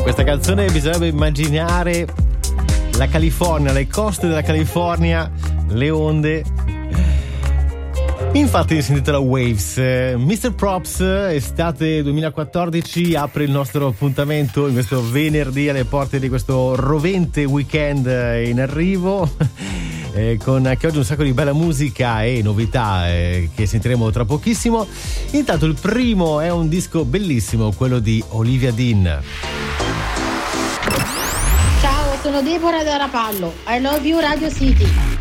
Questa canzone bisognerebbe immaginare la California, le coste della California, le onde. Infatti si intitola Waves. Mr. Props, estate 2014, apre il nostro appuntamento in questo venerdì alle porte di questo rovente weekend in arrivo, con anche oggi un sacco di bella musica e novità che sentiremo tra pochissimo. Intanto il primo è un disco bellissimo, quello di Olivia Dean. Ciao, sono Deborah da Rapallo. I love you Radio City.